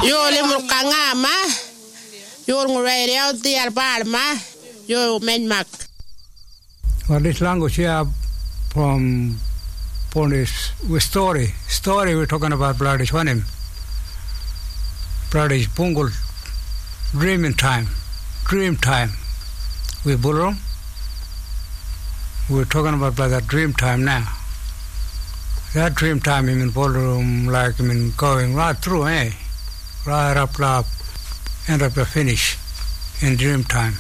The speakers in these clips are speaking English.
Yo le mukangama. Yo ngurere out the albarma. Yo menmak. Well, this language here from this with story. Story we're talking about bloody Swanim. Bloody Pungal dream time. With Bulurum. We're talking about that dream time now. That dream time in Bulurum, like going right through, right up, end up the finish in dream time.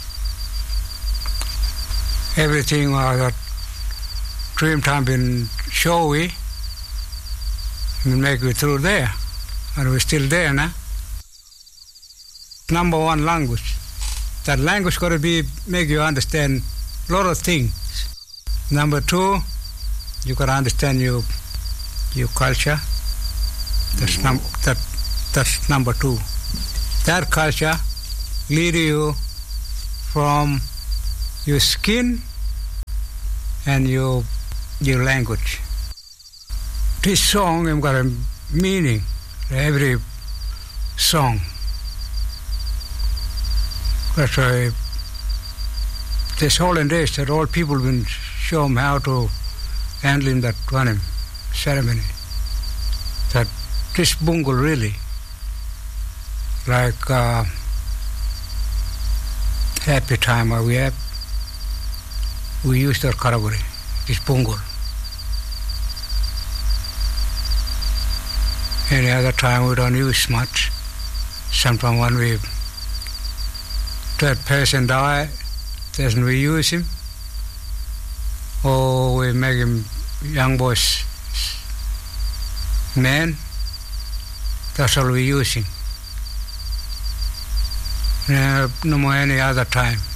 Everything that dream time been showy, we make it through there, and we're still there now. Number one language. That language got to make you understand a lot of things. Number two, you got to understand your culture. That's number two. That culture lead you from your skin and your language. This song has got a meaning, every song. That's why this whole days that all people been show them how to handle in that one ceremony. That this bungle really, like happy time we use that category, this bungle. Any other time we don't use much. Sometimes when that person die, then we use him, or we make him young boys man. That's all we're using. No more any other time.